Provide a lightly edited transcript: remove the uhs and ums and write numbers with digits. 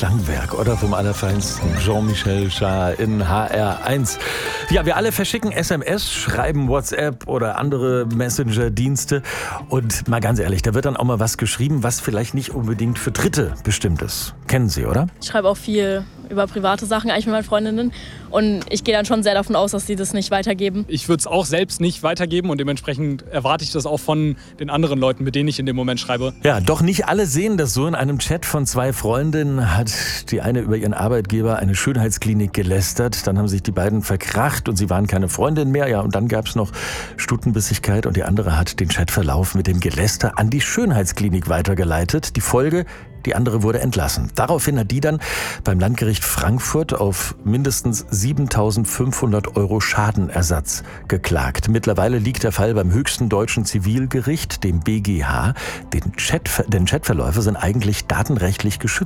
Klangwerk, oder? Vom Allerfeinsten. Jean-Michel Jarre in HR1. Ja, wir alle verschicken SMS, schreiben WhatsApp oder andere Messenger-Dienste. Und mal ganz ehrlich, da wird dann auch mal was geschrieben, was vielleicht nicht unbedingt für Dritte bestimmt ist. Kennen Sie, oder? Ich schreibe auch viel über private Sachen eigentlich mit meinen Freundinnen. Und ich gehe dann schon sehr davon aus, dass sie das nicht weitergeben. Ich würde es auch selbst nicht weitergeben und dementsprechend erwarte ich das auch von den anderen Leuten, mit denen ich in dem Moment schreibe. Ja, doch nicht alle sehen das so. In einem Chat von 2 Freundinnen hat die eine über ihren Arbeitgeber eine Schönheitsklinik gelästert. Dann haben sich die beiden verkracht und sie waren keine Freundin mehr. Ja, und dann gab es noch Stutenbissigkeit und die andere hat den Chatverlauf mit dem Geläster an die Schönheitsklinik weitergeleitet. Die Folge: die andere wurde entlassen. Daraufhin hat die dann beim Landgericht Frankfurt auf mindestens 7.500 € Schadenersatz geklagt. Mittlerweile liegt der Fall beim höchsten deutschen Zivilgericht, dem BGH. Denn Chatverläufe sind eigentlich datenrechtlich geschützt.